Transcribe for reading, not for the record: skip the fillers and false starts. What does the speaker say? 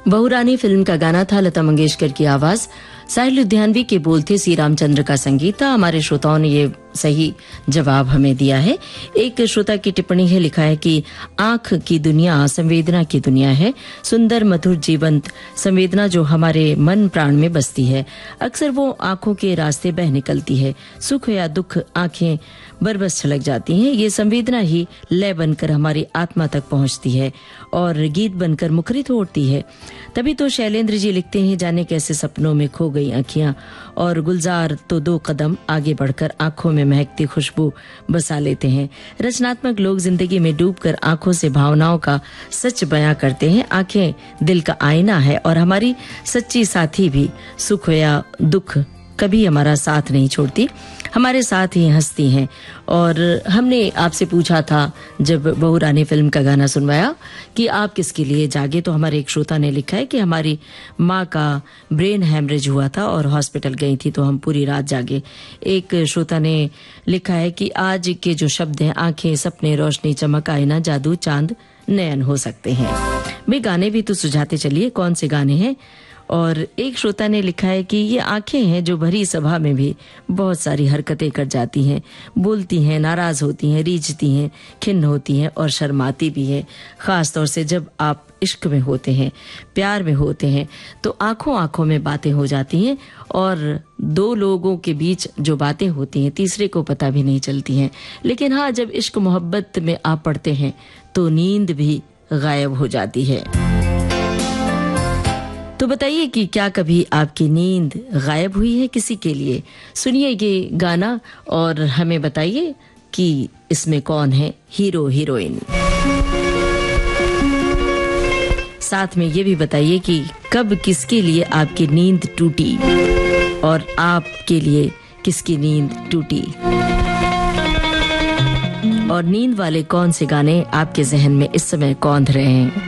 बहू रानी फिल्म का गाना था, लता मंगेशकर की आवाज, साहिल लुधियानवी के बोल थे, सी रामचंद्र का संगीत था। हमारे श्रोताओं ने ये सही जवाब हमें दिया है। एक श्रोता की टिप्पणी है, लिखा है कि आंख की दुनिया संवेदना की दुनिया है, सुंदर मधुर जीवंत संवेदना जो हमारे मन प्राण में बसती है। अक्सर वो आंखों के रास्ते बह निकलती है, सुख या दुख आंखें बरबस छलक जाती हैं। ये संवेदना ही लय बनकर हमारी आत्मा तक पहुंचती है और गीत बनकर मुखरित होती है। तभी तो शैलेंद्र जी लिखते हैं, जाने कैसे सपनों में खो गई आंखियां, और गुलजार तो 2 कदम आगे बढ़कर आंखों में महकती खुशबू बसा लेते हैं। रचनात्मक लोग जिंदगी में डूबकर आंखों से भावनाओं का सच बयां करते हैं। आंखें दिल का आईना है और हमारी सच्ची साथी भी। सुख या दुख कभी हमारा साथ नहीं छोड़ती, हमारे साथ ही हंसती हैं। और हमने आपसे पूछा था जब बहू रानी फिल्म का गाना सुनवाया कि आप किसके लिए जागे, तो हमारे एक श्रोता ने लिखा है कि हमारी माँ का ब्रेन हैमरेज हुआ था और हॉस्पिटल गई थी तो हम पूरी रात जागे। एक श्रोता ने लिखा है कि आज के जो शब्द हैं, आंखें, सपने, रोशनी, चमक, आईना, जादू, चांद, नयन हो सकते हैं। वे गाने भी तो सुझाते चलिए, कौन से गाने हैं। और एक श्रोता ने लिखा है कि ये आंखें हैं जो भरी सभा में भी बहुत सारी हरकतें कर जाती हैं, बोलती हैं, नाराज होती हैं, रीझती हैं, खिन्न होती हैं और शर्माती भी हैं। खास तौर से जब आप इश्क में होते हैं, प्यार में होते हैं, तो आंखों आंखों में बातें हो जाती हैं और 2 लोगों के बीच जो बातें होती हैं तीसरे को पता भी नहीं चलती हैं। लेकिन हाँ, जब इश्क मोहब्बत में आप पड़ते हैं तो नींद भी गायब हो जाती है। तो बताइए कि क्या कभी आपकी नींद गायब हुई है किसी के लिए? सुनिए ये गाना और हमें बताइए कि इसमें कौन है हीरो हीरोइन। साथ में ये भी बताइए कि कब किसके लिए आपकी नींद टूटी और आपके लिए किसकी नींद टूटी, और नींद वाले कौन से गाने आपके जहन में इस समय कौंध रहे हैं।